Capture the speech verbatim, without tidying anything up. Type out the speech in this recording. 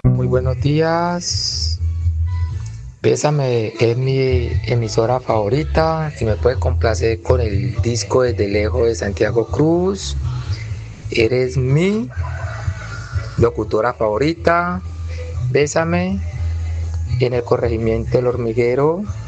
Muy buenos días. Bésame es mi emisora favorita. Si me puedes complacer con el disco Desde Lejos de Santiago Cruz. Eres mi locutora favorita. Bésame en el corregimiento El Hormiguero.